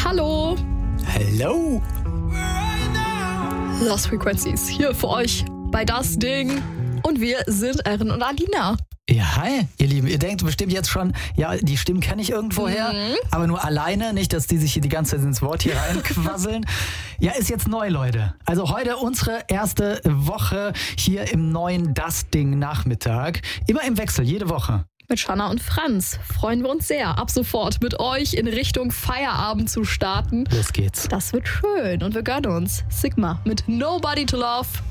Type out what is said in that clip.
Hallo. Hello. Lost Frequencies hier für euch bei Das Ding. Und wir sind Erin und Alina. Ja, hi, ihr Lieben. Ihr denkt bestimmt jetzt schon, ja, die Stimmen kenne ich irgendwoher, aber nur alleine, nicht, dass die sich hier die ganze Zeit ins Wort hier reinquasseln. Ja, ist jetzt neu, Leute. Also heute unsere erste Woche hier im neuen Das Ding Nachmittag. Immer im Wechsel, jede Woche. Mit Shanna und Franz freuen wir uns sehr, ab sofort mit euch in Richtung Feierabend zu starten. Los geht's. Das wird schön und wir gönnen uns. Sigma mit Nobody to Love.